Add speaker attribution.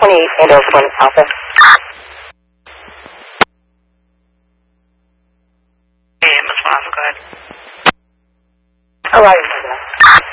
Speaker 1: 28 1 Alpha.
Speaker 2: Hey, Amos 1 Alpha, go ahead.
Speaker 1: Oh, right.